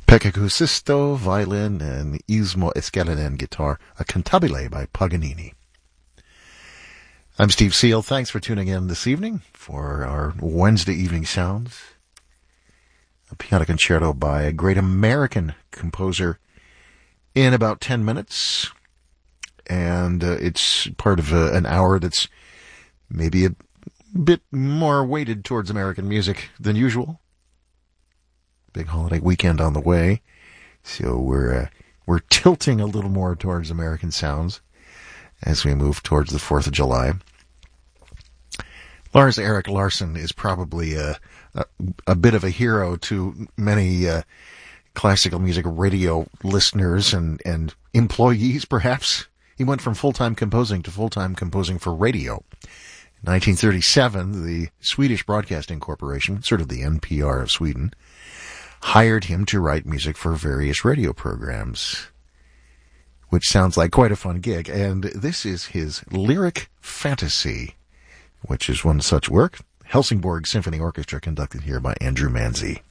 Pecca Cusisto, violin, and Ismo Escalinen, guitar, a cantabile by Paganini. I'm Steve Seal. Thanks for tuning in this evening for our Wednesday evening sounds. A piano concerto by a great American composer in about 10 minutes. And it's part of an hour that's maybe a bit more weighted towards American music than usual. Big holiday weekend on the way, so we're tilting a little more towards American sounds as we move towards the 4th of July. Lars Erik Larsson is probably a bit of a hero to many classical music radio listeners and employees, perhaps. He went from full-time composing to full-time composing for radio. In 1937, the Swedish Broadcasting Corporation, sort of the NPR of Sweden, hired him to write music for various radio programs, which sounds like quite a fun gig. And this is his Lyric Fantasy, which is one such work. Helsingborg Symphony Orchestra, conducted here by Andrew Manzi.